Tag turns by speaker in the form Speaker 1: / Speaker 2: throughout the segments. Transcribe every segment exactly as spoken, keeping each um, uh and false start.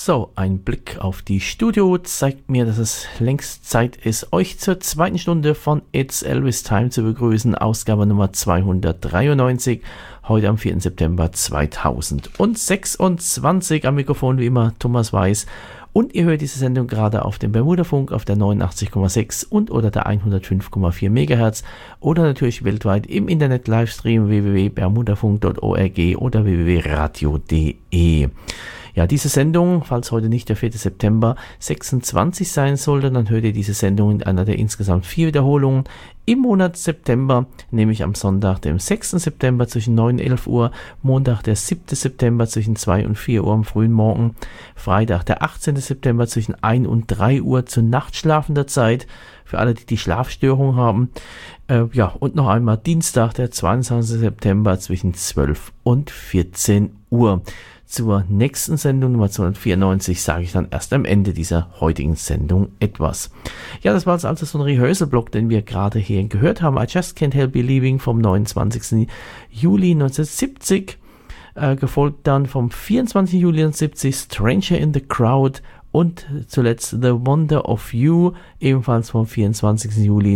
Speaker 1: So, ein Blick auf die Studio zeigt mir, dass es längst Zeit ist, euch zur zweiten Stunde von It's Elvis Time zu begrüßen. Ausgabe Nummer zweihundertdreiundneunzig, heute am vierten September zweitausendsechsundzwanzig. Am Mikrofon wie immer Thomas Weiß. Und ihr hört diese Sendung gerade auf dem Bermuda-Funk auf der neunundachtzig Komma sechs und oder der hundertfünf Komma vier Megahertz oder natürlich weltweit im Internet Livestream w w w punkt bermudafunk punkt org oder w w w punkt radio punkt de. Ja, diese Sendung, falls heute nicht der vierte September sechsundzwanzig sein sollte, dann hört ihr diese Sendung in einer der insgesamt vier Wiederholungen im Monat September, nämlich am Sonntag, dem sechsten September zwischen neun und elf Uhr, Montag, der siebten September zwischen zwei und vier Uhr am frühen Morgen, Freitag, der achtzehnten September zwischen ein und drei Uhr zu nachtschlafender Zeit, für alle, die die Schlafstörung haben. Äh, ja, und noch einmal Dienstag, der zweiundzwanzigsten September zwischen zwölf und vierzehn Uhr. Zur nächsten Sendung Nummer zweihundertvierundneunzig sage ich dann erst am Ende dieser heutigen Sendung etwas. Ja, das war jetzt also so ein Rehearsal-Block, den wir gerade hier gehört haben. I Just Can't Help Believing vom neunundzwanzigsten Juli neunzehnhundertsiebzig. Äh, gefolgt dann vom vierundzwanzigsten Juli neunzehnhundertsiebzig Stranger in the Crowd und zuletzt The Wonder of You, ebenfalls vom vierundzwanzigsten Juli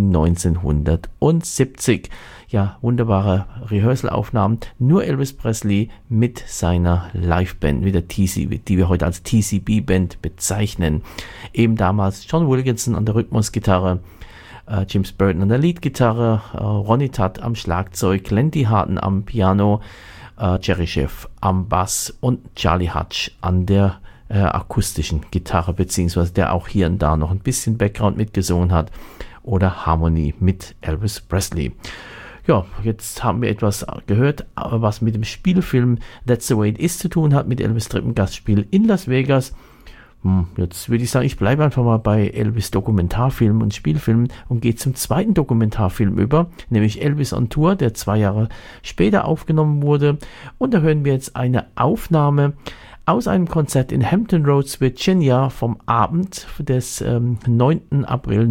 Speaker 1: neunzehnhundertsiebzig. Ja, wunderbare Rehearsal-Aufnahmen, nur Elvis Presley mit seiner Liveband, mit der T C B, die wir heute als T C B-Band bezeichnen. Eben damals John Wilkinson an der Rhythmusgitarre, äh, James Burton an der Leadgitarre, äh, Ronnie Tutt am Schlagzeug, Landy Harton am Piano, äh, Jerry Scheff am Bass und Charlie Hutch an der äh, akustischen Gitarre, beziehungsweise der auch hier und da noch ein bisschen Background mitgesungen hat oder Harmonie mit Elvis Presley. Ja, jetzt haben wir etwas gehört, was mit dem Spielfilm That's the Way It Is zu tun hat, mit Elvis' dritten Gastspiel in Las Vegas. Hm, jetzt würde ich sagen, ich bleibe einfach mal bei Elvis Dokumentarfilmen und Spielfilmen und gehe zum zweiten Dokumentarfilm über, nämlich Elvis on Tour, der zwei Jahre später aufgenommen wurde. Und da hören wir jetzt eine Aufnahme aus einem Konzert in Hampton Roads, Virginia vom Abend des ähm, neunten April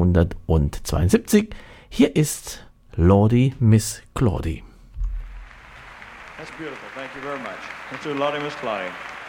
Speaker 1: neunzehnhundertzweiundsiebzig. Hier ist Lordy, Miss Claudie.
Speaker 2: That's beautiful. Thank you very much. Let's do Lordy, Miss Claudie.